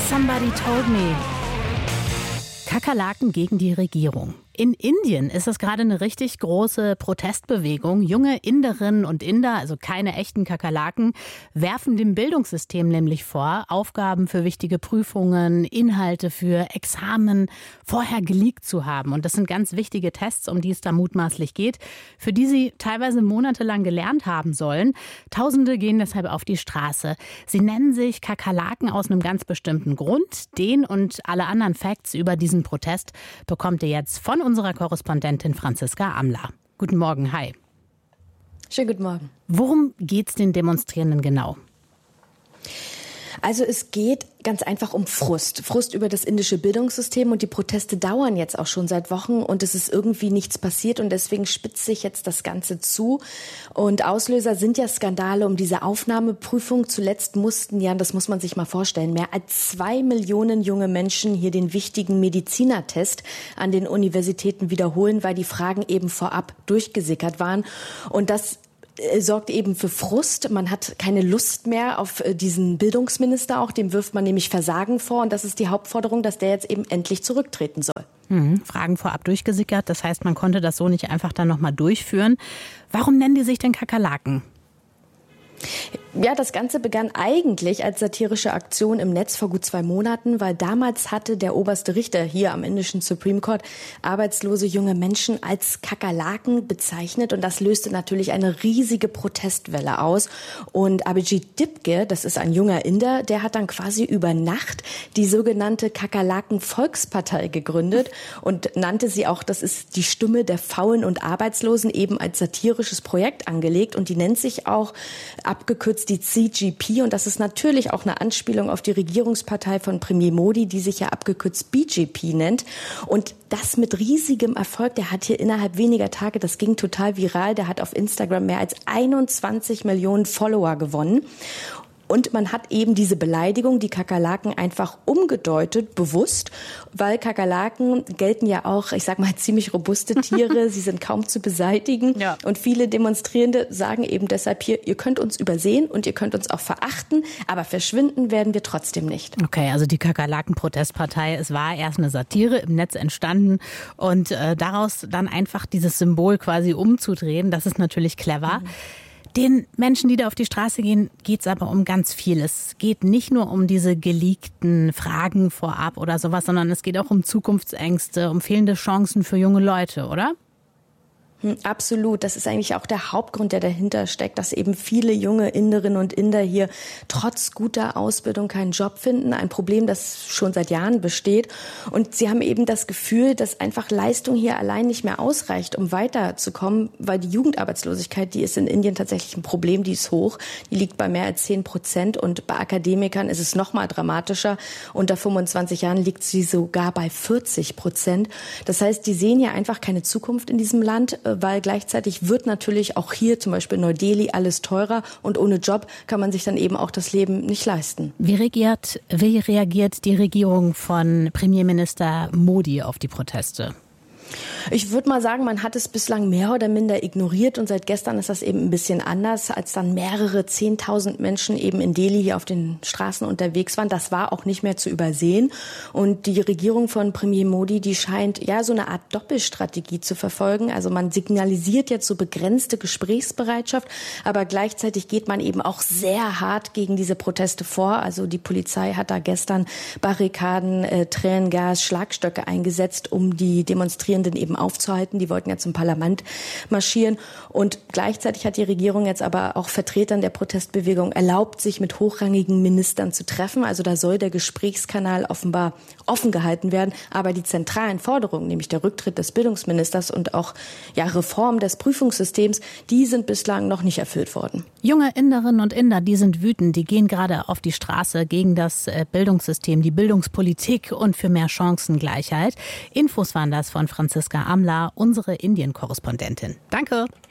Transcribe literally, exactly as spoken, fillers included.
Somebody told me. Kakerlaken gegen die Regierung. In Indien ist es gerade eine richtig große Protestbewegung. Junge Inderinnen und Inder, also keine echten Kakerlaken, werfen dem Bildungssystem nämlich vor, Aufgaben für wichtige Prüfungen, Inhalte für Examen vorher geleakt zu haben. Und das sind ganz wichtige Tests, um die es da mutmaßlich geht, für die sie teilweise monatelang gelernt haben sollen. Tausende gehen deshalb auf die Straße. Sie nennen sich Kakerlaken aus einem ganz bestimmten Grund. Den und alle anderen Facts über diesen Protest bekommt ihr jetzt von unserer Korrespondentin Franziska Amler. Guten Morgen, hi. Schönen guten Morgen. Worum geht's den Demonstrierenden genau? Also es geht ganz einfach um Frust. Frust über das indische Bildungssystem, und die Proteste dauern jetzt auch schon seit Wochen und es ist irgendwie nichts passiert, und deswegen spitzt sich jetzt das Ganze zu. Und Auslöser sind ja Skandale um diese Aufnahmeprüfung. Zuletzt mussten ja, das muss man sich mal vorstellen, mehr als zwei Millionen junge Menschen hier den wichtigen Medizinertest an den Universitäten wiederholen, weil die Fragen eben vorab durchgesickert waren. Und das sorgt eben für Frust. Man hat keine Lust mehr auf diesen Bildungsminister auch. Dem wirft man nämlich Versagen vor. Und das ist die Hauptforderung, dass der jetzt eben endlich zurücktreten soll. Mhm. Fragen vorab durchgesickert. Das heißt, man konnte das so nicht einfach dann nochmal durchführen. Warum nennen die sich denn Kakerlaken? Ja, das Ganze begann eigentlich als satirische Aktion im Netz vor gut zwei Monaten, weil damals hatte der oberste Richter hier am indischen Supreme Court arbeitslose junge Menschen als Kakerlaken bezeichnet, und das löste natürlich eine riesige Protestwelle aus. Und Abhijit Dipke, das ist ein junger Inder, der hat dann quasi über Nacht die sogenannte Kakerlaken-Volkspartei gegründet und nannte sie auch, das ist die Stimme der Faulen und Arbeitslosen, eben als satirisches Projekt angelegt, und die nennt sich auch abgekürzt die C G P, und das ist natürlich auch eine Anspielung auf die Regierungspartei von Premier Modi, die sich ja abgekürzt B J P nennt, und das mit riesigem Erfolg. Der hat hier innerhalb weniger Tage, das ging total viral, der hat auf Instagram mehr als einundzwanzig Millionen Follower gewonnen. Und man hat eben diese Beleidigung, die Kakerlaken, einfach umgedeutet, bewusst, weil Kakerlaken gelten ja auch, ich sag mal, ziemlich robuste Tiere. Sie sind kaum zu beseitigen. Ja. Und viele Demonstrierende sagen eben deshalb hier, ihr könnt uns übersehen und ihr könnt uns auch verachten, aber verschwinden werden wir trotzdem nicht. Okay, also die Kakerlaken-Protestpartei, es war erst eine Satire im Netz entstanden, und äh, daraus dann einfach dieses Symbol quasi umzudrehen, das ist natürlich clever. Mhm. Den Menschen, die da auf die Straße gehen, geht es aber um ganz viel. Es geht nicht nur um diese geleakten Fragen vorab oder sowas, sondern es geht auch um Zukunftsängste, um fehlende Chancen für junge Leute, oder? Absolut. Das ist eigentlich auch der Hauptgrund, der dahinter steckt, dass eben viele junge Inderinnen und Inder hier trotz guter Ausbildung keinen Job finden. Ein Problem, das schon seit Jahren besteht. Und sie haben eben das Gefühl, dass einfach Leistung hier allein nicht mehr ausreicht, um weiterzukommen, weil die Jugendarbeitslosigkeit, die ist in Indien tatsächlich ein Problem, die ist hoch. Die liegt bei mehr als zehn Prozent, und bei Akademikern ist es noch mal dramatischer. Unter fünfundzwanzig Jahren liegt sie sogar bei vierzig Prozent. Das heißt, die sehen ja einfach keine Zukunft in diesem Land, weil gleichzeitig wird natürlich auch hier, zum Beispiel in Neu-Delhi, alles teurer, und ohne Job kann man sich dann eben auch das Leben nicht leisten. Wie reagiert, wie reagiert die Regierung von Premierminister Modi auf die Proteste? Ich würde mal sagen, man hat es bislang mehr oder minder ignoriert, und seit gestern ist das eben ein bisschen anders, als dann mehrere zehntausend Menschen eben in Delhi hier auf den Straßen unterwegs waren. Das war auch nicht mehr zu übersehen, und die Regierung von Premier Modi, die scheint ja so eine Art Doppelstrategie zu verfolgen. Also man signalisiert jetzt so begrenzte Gesprächsbereitschaft, aber gleichzeitig geht man eben auch sehr hart gegen diese Proteste vor. Also die Polizei hat da gestern Barrikaden, äh, Tränengas, Schlagstöcke eingesetzt, um die Demonstrierenden eben aufzuhalten. Die wollten ja zum Parlament marschieren. Und gleichzeitig hat die Regierung jetzt aber auch Vertretern der Protestbewegung erlaubt, sich mit hochrangigen Ministern zu treffen. Also da soll der Gesprächskanal offenbar offen gehalten werden. Aber die zentralen Forderungen, nämlich der Rücktritt des Bildungsministers und auch ja, Reform des Prüfungssystems, die sind bislang noch nicht erfüllt worden. Junge Inderinnen und Inder, die sind wütend. Die gehen gerade auf die Straße gegen das Bildungssystem, die Bildungspolitik und für mehr Chancengleichheit. Infos waren das von Franziska Amler, unsere Indien-Korrespondentin. Danke.